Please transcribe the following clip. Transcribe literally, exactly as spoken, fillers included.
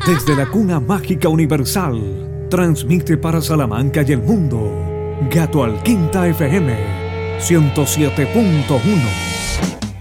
Desde la cuna mágica universal, transmite para Salamanca y el mundo, Gato Alquinta F M, ciento siete punto uno.